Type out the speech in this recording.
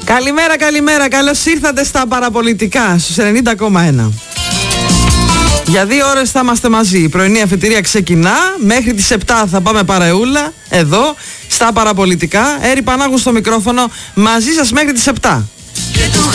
Καλημέρα, καλημέρα. Καλώς ήρθατε στα παραπολιτικά στους 90,1. Για 2 ώρες θα είμαστε μαζί. Η πρωινή αφετηρία ξεκινά. Μέχρι τις 7 θα πάμε παρεούλα εδώ στα παραπολιτικά. Έρη Πανάγου στο μικρόφωνο μαζί σας μέχρι τις 7.